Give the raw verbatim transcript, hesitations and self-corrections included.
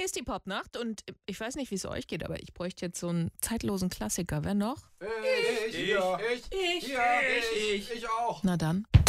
Hier ist die Popnacht und ich weiß nicht, wie es euch geht, aber ich bräuchte jetzt so einen zeitlosen Klassiker. Wer noch? Ich, ich, ich, ich, ich, ich, ich, ich auch. Na dann.